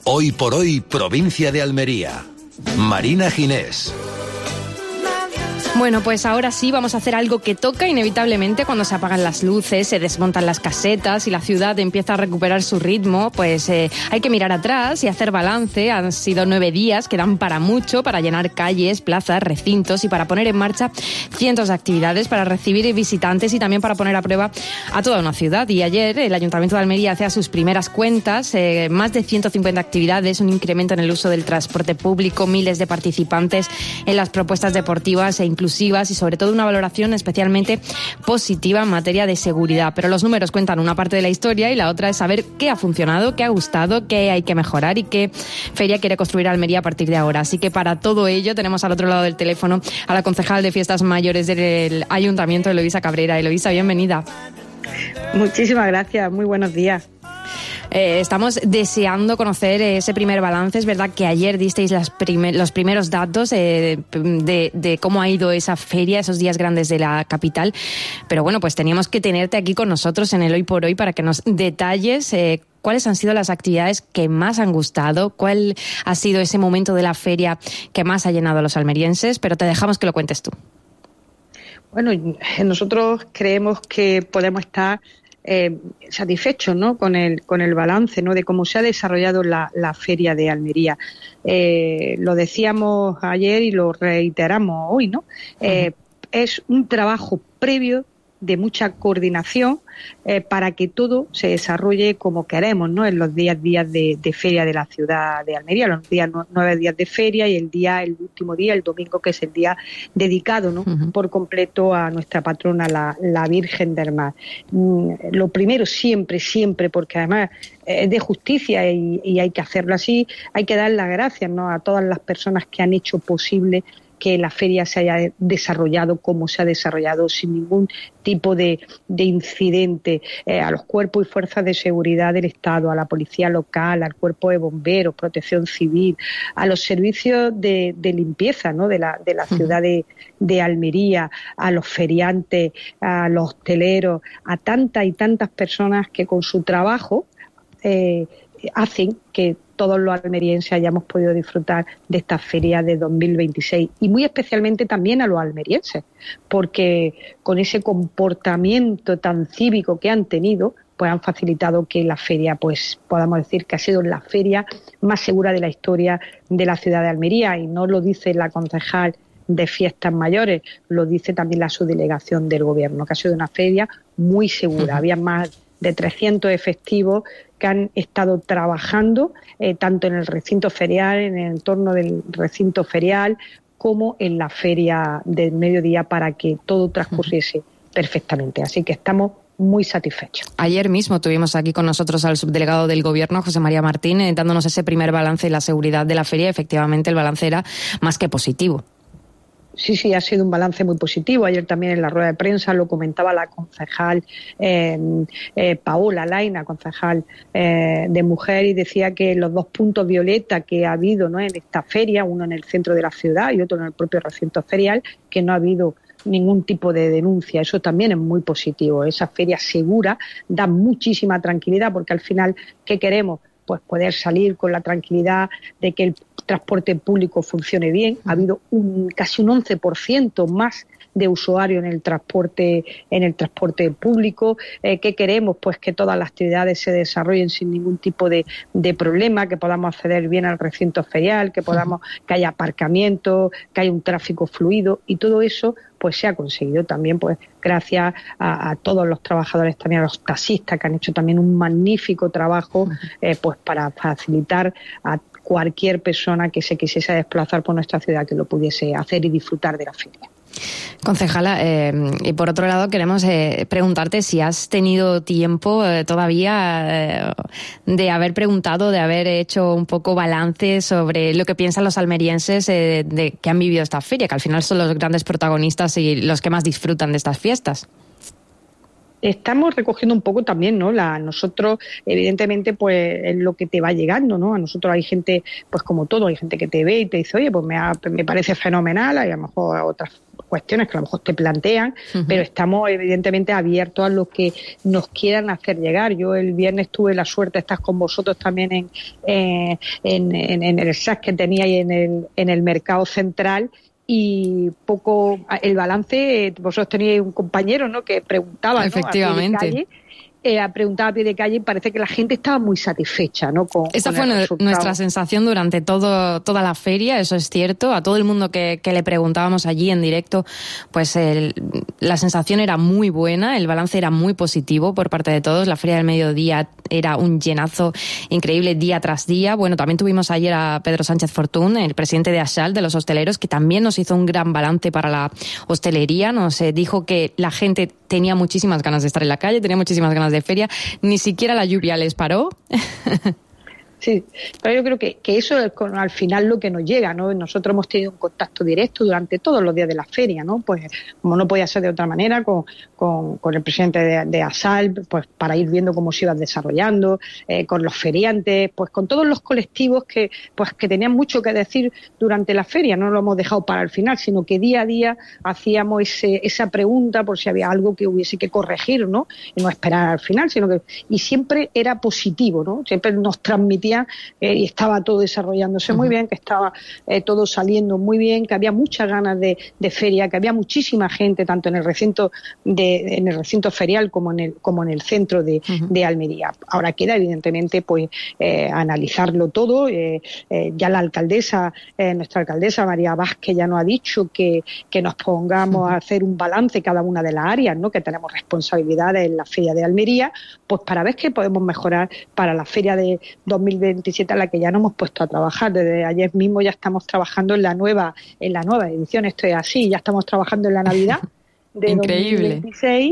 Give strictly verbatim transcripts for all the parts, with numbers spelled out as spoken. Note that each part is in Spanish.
Hoy por hoy, provincia de Almería. Marina Ginés. Bueno, pues ahora sí vamos a hacer algo que toca inevitablemente cuando se apagan las luces, se desmontan las casetas y la ciudad empieza a recuperar su ritmo. Pues eh, hay que mirar atrás y hacer balance. Han sido nueve días que dan para mucho, para llenar calles, plazas, recintos y para poner en marcha cientos de actividades para recibir visitantes y también para poner a prueba a toda una ciudad. Y ayer el Ayuntamiento de Almería hacía sus primeras cuentas, eh, más de ciento cincuenta actividades, un incremento en el uso del transporte público, miles de participantes en las propuestas deportivas e inclusivas y sobre todo una valoración especialmente positiva en materia de seguridad. Pero los números cuentan una parte de la historia y la otra es saber qué ha funcionado, qué ha gustado, qué hay que mejorar y qué feria quiere construir Almería a partir de ahora. Así que para todo ello tenemos al otro lado del teléfono a la concejal de Fiestas Mayores del Ayuntamiento, Eloísa Cabrera. Eloísa, bienvenida. Muchísimas gracias, muy buenos días. Eh, estamos deseando conocer ese primer balance. Es verdad que ayer disteis las primer, los primeros datos eh, de, de cómo ha ido esa feria, esos días grandes de la capital. Pero bueno, pues teníamos que tenerte aquí con nosotros en el Hoy por Hoy para que nos detalles eh, cuáles han sido las actividades que más han gustado, cuál ha sido ese momento de la feria que más ha llenado a los almerienses. Pero te dejamos que lo cuentes tú. Bueno, nosotros creemos que podemos estar Eh, satisfechos, ¿no?, con el con el balance, ¿no?, de cómo se ha desarrollado la, la feria de Almería. Eh, lo decíamos ayer y lo reiteramos hoy, ¿no? Eh, uh-huh. Es un trabajo previo de mucha coordinación eh, para que todo se desarrolle como queremos, ¿no?, en los días días de, de feria de la ciudad de Almería, los días nueve días de feria y el día el último día, el domingo, que es el día dedicado, ¿no?, uh-huh. por completo a nuestra patrona, la, la Virgen del Mar. Mm, lo primero siempre, siempre, porque además es de justicia y, y hay que hacerlo así, hay que dar las gracias, ¿no?, a todas las personas que han hecho posible que la feria se haya desarrollado como se ha desarrollado, sin ningún tipo de, de incidente, eh, a los cuerpos y fuerzas de seguridad del Estado, a la policía local, al cuerpo de bomberos, protección civil, a los servicios de, de limpieza, ¿no?, de la, de la ciudad de, de Almería, a los feriantes, a los hosteleros, a tantas y tantas personas que con su trabajo eh, hacen que todos los almerienses hayamos podido disfrutar de esta feria de dos mil veintiséis y muy especialmente también a los almerienses, porque con ese comportamiento tan cívico que han tenido, pues han facilitado que la feria, pues podamos decir que ha sido la feria más segura de la historia de la ciudad de Almería, y no lo dice la concejal de Fiestas Mayores, lo dice también la subdelegación del Gobierno, que ha sido una feria muy segura. Uh-huh. Había más de trescientos efectivos que han estado trabajando eh, tanto en el recinto ferial, en el entorno del recinto ferial, como en la feria del mediodía, para que todo transcurriese perfectamente. Así que estamos muy satisfechos. Ayer mismo tuvimos aquí con nosotros al subdelegado del Gobierno, José María Martín, eh, dándonos ese primer balance de la seguridad de la feria. Efectivamente, el balance era más que positivo. Sí, sí, ha sido un balance muy positivo. Ayer también en la rueda de prensa lo comentaba la concejal eh, eh, Paola Laina, concejal eh, de Mujer, y decía que los dos puntos violeta que ha habido, ¿no?, en esta feria, uno en el centro de la ciudad y otro en el propio recinto ferial, que no ha habido ningún tipo de denuncia. Eso también es muy positivo. Esa feria segura da muchísima tranquilidad, porque al final, ¿qué queremos? Pues poder salir con la tranquilidad de que el transporte público funcione bien. Ha habido un casi un once por ciento más de usuarios en el transporte en el transporte público. Eh, ¿Qué queremos? Pues que todas las actividades se desarrollen sin ningún tipo de, de problema, que podamos acceder bien al recinto ferial, que podamos que haya aparcamiento, que haya un tráfico fluido, y todo eso pues se ha conseguido también pues gracias a, a todos los trabajadores, también a los taxistas, que han hecho también un magnífico trabajo eh, pues para facilitar a cualquier persona que se quisiese desplazar por nuestra ciudad que lo pudiese hacer y disfrutar de la feria. Concejala, eh, y por otro lado queremos eh, preguntarte si has tenido tiempo eh, todavía eh, de haber preguntado, de haber hecho un poco balance sobre lo que piensan los almerienses eh, de que han vivido esta feria, que al final son los grandes protagonistas y los que más disfrutan de estas fiestas. Estamos recogiendo un poco también, ¿no? La, nosotros, evidentemente, pues es lo que te va llegando, ¿no? A nosotros hay gente, pues como todo, hay gente que te ve y te dice, oye, pues me, ha, me parece fenomenal, hay a lo mejor otras cuestiones que a lo mejor te plantean, uh-huh. pero estamos evidentemente abiertos a lo que nos quieran hacer llegar. Yo el viernes tuve la suerte de estar con vosotros también en, eh, en, en, en el S A C que teníais en el, en el mercado central, y poco el balance, vosotros teníais un compañero, ¿no?, que preguntaba, ¿no?, efectivamente, a pie de calle, eh, preguntaba a pie de calle, y parece que la gente estaba muy satisfecha, ¿no? Con, Esa con fue el nuestra sensación durante todo toda la feria, eso es cierto. A todo el mundo que, que le preguntábamos allí en directo, pues el, la sensación era muy buena, el balance era muy positivo por parte de todos. La feria del mediodía era un llenazo increíble día tras día. Bueno, también tuvimos ayer a Pedro Sánchez Fortún, el presidente de ASAL, de los hosteleros, que también nos hizo un gran balance para la hostelería. Nos eh, dijo que la gente tenía muchísimas ganas de estar en la calle, tenía muchísimas ganas de feria, ni siquiera la lluvia les paró. Sí, pero yo creo que, que eso es con, al final lo que nos llega, ¿no? Nosotros hemos tenido un contacto directo durante todos los días de la feria, ¿no? Pues como no podía ser de otra manera, con, con, con el presidente de, de ASAL, pues para ir viendo cómo se iba desarrollando, eh, con los feriantes, pues con todos los colectivos que, pues que tenían mucho que decir durante la feria. No lo hemos dejado para el final, sino que día a día hacíamos ese, esa pregunta por si había algo que hubiese que corregir, ¿no? Y no esperar al final, sino que, y siempre era positivo, ¿no? Siempre nos transmitía Eh, y estaba todo desarrollándose muy bien, que estaba eh, todo saliendo muy bien, que había muchas ganas de, de feria, que había muchísima gente tanto en el recinto de, en el recinto ferial como en el como en el centro de, uh-huh. de Almería. Ahora queda evidentemente pues eh, analizarlo todo. Eh, eh, ya la alcaldesa, eh, nuestra alcaldesa María Vázquez ya nos ha dicho que, que nos pongamos uh-huh. a hacer un balance cada una de las áreas, ¿no?, que tenemos responsabilidades en la feria de Almería, pues para ver qué podemos mejorar para la feria de dos mil veintisiete, a la que ya nos hemos puesto a trabajar. Desde ayer mismo ya estamos trabajando en la nueva en la nueva edición. Esto es así, ya estamos trabajando en la Navidad de Increíble. dos mil veintiséis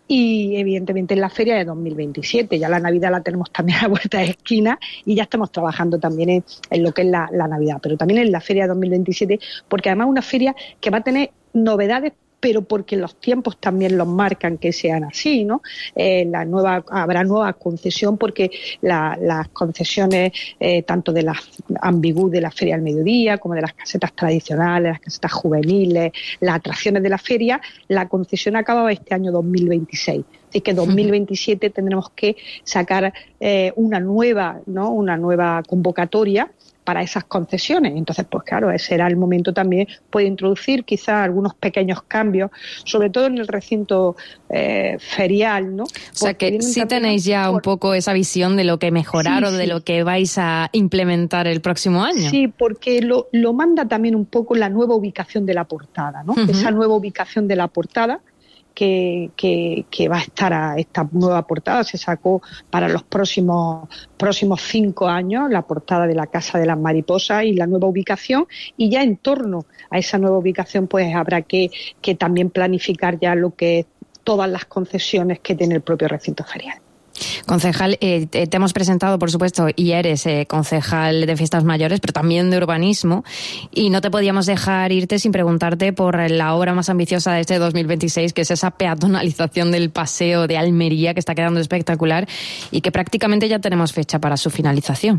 y evidentemente en la feria de dos mil veintisiete. Ya la Navidad la tenemos también a la vuelta de esquina y ya estamos trabajando también en, en lo que es la, la Navidad, pero también en la feria de dos mil veintisiete, porque además es una feria que va a tener novedades, pero porque los tiempos también los marcan que sean así, ¿no? Eh, la nueva habrá nueva concesión, porque la, las concesiones eh, tanto de las ambigú de la Feria del Mediodía como de las casetas tradicionales, las casetas juveniles, las atracciones de la feria, la concesión acababa este año dos mil veintiséis. Así que dos mil veintisiete tendremos que sacar eh, una nueva, ¿no?, una nueva convocatoria para esas concesiones. Entonces, pues claro, ese será el momento también, puede introducir quizás algunos pequeños cambios, sobre todo en el recinto eh, ferial, ¿no? O sea que sí tenéis ya por... un poco esa visión de lo que mejorar, sí, o de sí. lo que vais a implementar el próximo año. Sí, porque lo, lo manda también un poco la nueva ubicación de la portada, ¿no? Uh-huh. Esa nueva ubicación de la portada, Que, que, que va a estar a esta nueva portada, se sacó para los próximos próximos cinco años la portada de la Casa de las Mariposas y la nueva ubicación, y ya en torno a esa nueva ubicación pues habrá que, que también planificar ya lo que es todas las concesiones que tiene el propio recinto ferial. Concejal, eh, te hemos presentado, por supuesto, y eres eh, concejal de Fiestas Mayores, pero también de urbanismo, y no te podíamos dejar irte sin preguntarte por la obra más ambiciosa de este dos mil veintiséis, que es esa peatonalización del paseo de Almería, que está quedando espectacular y que prácticamente ya tenemos fecha para su finalización.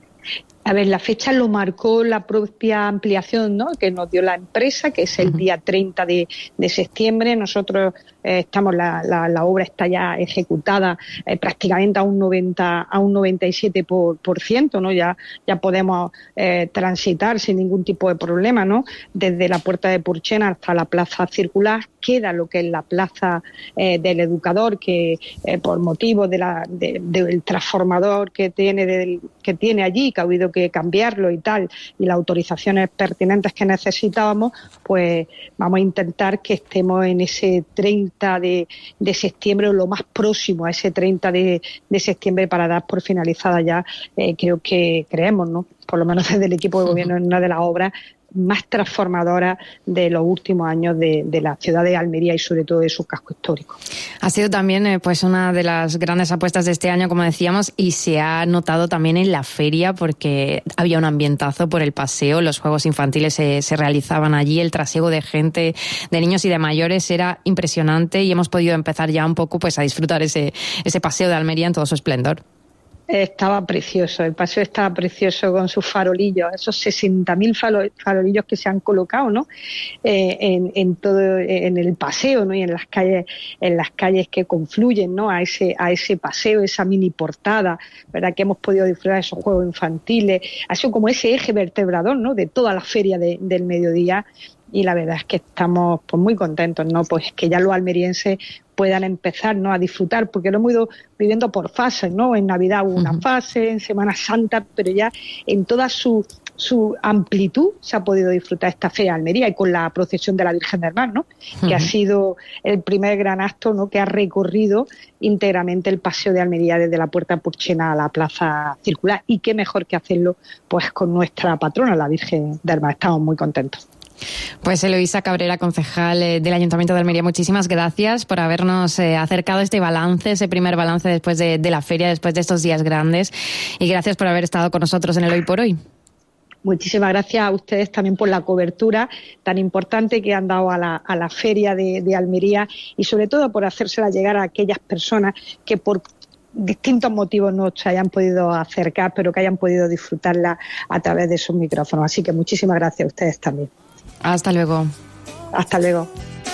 A ver, la fecha lo marcó la propia ampliación, ¿no?, que nos dio la empresa, que es el uh-huh. día treinta de, de septiembre. Nosotros eh, estamos, la, la, la obra está ya ejecutada eh, prácticamente a un noventa, a un noventa y siete por ciento, ¿no? Ya, ya podemos eh, transitar sin ningún tipo de problema, ¿no? Desde la Puerta de Purchena hasta la Plaza Circular. Queda lo que es la Plaza eh, del Educador, que eh, por motivo de la, de, del transformador que tiene, del, que tiene allí, que ha habido que cambiarlo y tal, y las autorizaciones pertinentes que necesitábamos, pues vamos a intentar que estemos en ese treinta de septiembre, o lo más próximo a ese treinta de septiembre, para dar por finalizada ya, eh, creo que creemos, ¿no?, por lo menos desde el equipo de gobierno, en una de las obras más transformadora de los últimos años de, de la ciudad de Almería y sobre todo de su casco histórico. Ha sido también eh, pues una de las grandes apuestas de este año, como decíamos, y se ha notado también en la feria, porque había un ambientazo por el paseo, los juegos infantiles se, se realizaban allí, el trasiego de gente, de niños y de mayores era impresionante, y hemos podido empezar ya un poco pues a disfrutar ese, ese paseo de Almería en todo su esplendor. Estaba precioso, el paseo estaba precioso con sus farolillos, esos sesenta mil farolillos que se han colocado, ¿no? Eh, en, en todo, en el paseo, ¿no? Y en las calles, en las calles que confluyen, ¿no? A ese, a ese paseo, esa mini portada, ¿verdad? Que hemos podido disfrutar de esos juegos infantiles, ha sido como ese eje vertebrador, ¿no? De toda la feria de, del mediodía. Y la verdad es que estamos pues muy contentos, ¿no? Pues que ya los almerienses puedan empezar, ¿no? A disfrutar, porque lo hemos ido viviendo por fases, ¿no? En Navidad hubo una fase, en Semana Santa, pero ya en toda su su amplitud se ha podido disfrutar esta feria de Almería, y con la procesión de la Virgen del Mar, ¿no? Uh-huh. Que ha sido el primer gran acto, ¿no? Que ha recorrido íntegramente el paseo de Almería desde la Puerta Purchena a la Plaza Circular, y qué mejor que hacerlo pues con nuestra patrona, la Virgen del Mar. Estamos muy contentos. Pues Eloísa Cabrera, concejal eh, del Ayuntamiento de Almería, muchísimas gracias por habernos eh, acercado este balance, ese primer balance después de, de la feria, después de estos días grandes, y gracias por haber estado con nosotros en el Hoy por Hoy. Muchísimas gracias a ustedes también por la cobertura tan importante que han dado a la, a la feria de, de Almería, y sobre todo por hacérsela llegar a aquellas personas que por distintos motivos no se hayan podido acercar, pero que hayan podido disfrutarla a través de sus micrófonos. Así que muchísimas gracias a ustedes también. Hasta luego. Hasta luego.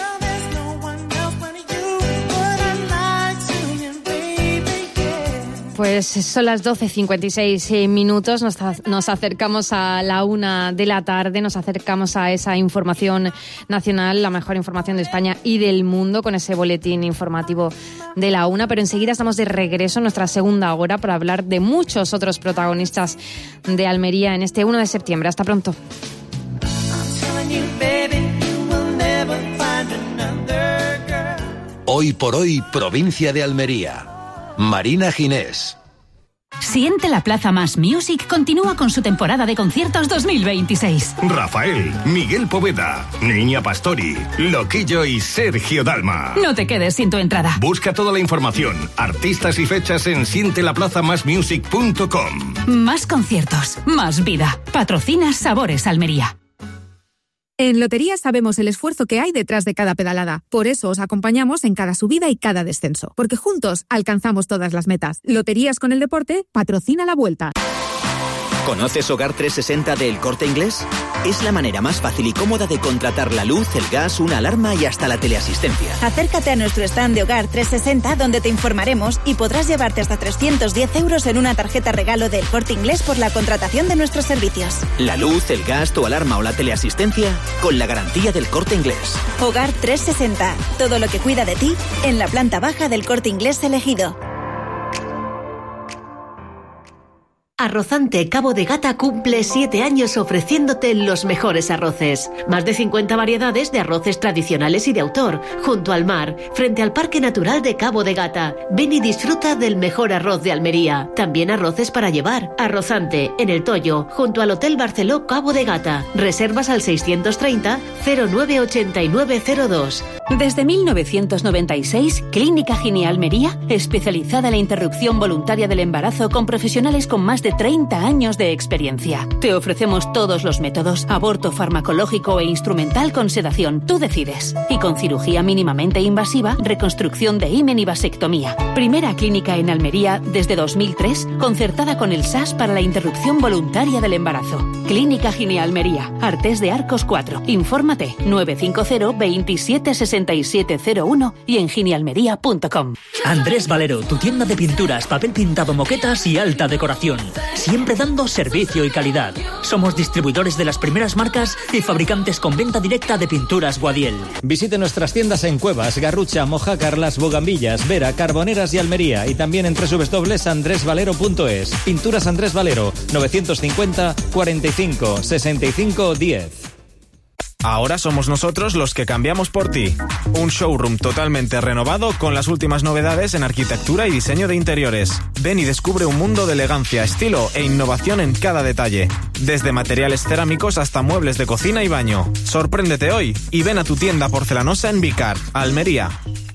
Pues son las doce cincuenta y seis minutos, nos, nos acercamos a la una de la tarde, nos acercamos a esa información nacional, la mejor información de España y del mundo, con ese boletín informativo de la una, pero enseguida estamos de regreso en nuestra segunda hora para hablar de muchos otros protagonistas de Almería en este uno de septiembre. Hasta pronto. Hoy por hoy, provincia de Almería. Marina Ginés. Siente la Plaza Más Music continúa con su temporada de conciertos dos mil veintiséis. Rafael, Miguel Poveda, Niña Pastori, Loquillo y Sergio Dalma. No te quedes sin tu entrada. Busca toda la información, artistas y fechas en siente la plaza más music punto com. Más conciertos, más vida. Patrocina Sabores Almería. En Loterías sabemos el esfuerzo que hay detrás de cada pedalada. Por eso os acompañamos en cada subida y cada descenso. Porque juntos alcanzamos todas las metas. Loterías con el deporte patrocina la Vuelta. ¿Conoces Hogar trescientos sesenta de El Corte Inglés? Es la manera más fácil y cómoda de contratar la luz, el gas, una alarma y hasta la teleasistencia. Acércate a nuestro stand de Hogar trescientos sesenta, donde te informaremos y podrás llevarte hasta trescientos diez euros en una tarjeta regalo del Corte Inglés por la contratación de nuestros servicios. La luz, el gas, tu alarma o la teleasistencia con la garantía del Corte Inglés. Hogar trescientos sesenta, todo lo que cuida de ti en la planta baja del Corte Inglés elegido. Arrozante Cabo de Gata cumple siete años ofreciéndote los mejores arroces. Más de cincuenta variedades de arroces tradicionales y de autor, junto al mar, frente al Parque Natural de Cabo de Gata. Ven y disfruta del mejor arroz de Almería. También arroces para llevar. Arrozante, en El Toyo, junto al Hotel Barceló Cabo de Gata. Reservas al seiscientos treinta, cero nueve ochenta y nueve cero dos. Desde mil novecientos noventa y seis, Clínica Gine Almería, especializada en la interrupción voluntaria del embarazo con profesionales con más de treinta años de experiencia. Te ofrecemos todos los métodos, aborto farmacológico e instrumental con sedación, tú decides. Y con cirugía mínimamente invasiva, reconstrucción de himen y vasectomía. Primera clínica en Almería desde dos mil tres, concertada con el S A S para la interrupción voluntaria del embarazo. Clínica Gine Almería, Artés de Arcos cuatro. Infórmate nueve cinco cero, veintisiete sesenta y siete cero uno y en ginealmería punto com. Andrés Valero, tu tienda de pinturas, papel pintado, moquetas y alta decoración. Siempre dando servicio y calidad. Somos distribuidores de las primeras marcas y fabricantes con venta directa de pinturas Guadiel. Visite nuestras tiendas en Cuevas, Garrucha, Mojácar, Las Bogambillas, Vera, Carboneras y Almería, y también en doble u doble u doble u punto andrés valero punto es. Pinturas Andrés Valero, novecientos cincuenta, cuarenta y cinco, sesenta y cinco, diez. Ahora somos nosotros los que cambiamos por ti. Un showroom totalmente renovado con las últimas novedades en arquitectura y diseño de interiores. Ven y descubre un mundo de elegancia, estilo e innovación en cada detalle. Desde materiales cerámicos hasta muebles de cocina y baño. Sorpréndete hoy y ven a tu tienda porcelanosa en Vicar, Almería.